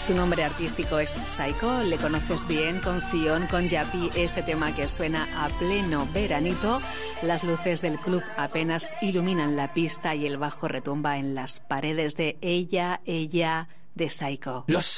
Su nombre artístico es Saiko, le conoces bien con Zion, con Yapi, este tema que suena a pleno veranito. Las luces del club apenas iluminan la pista y el bajo retumba en las paredes de Ella, de Saiko.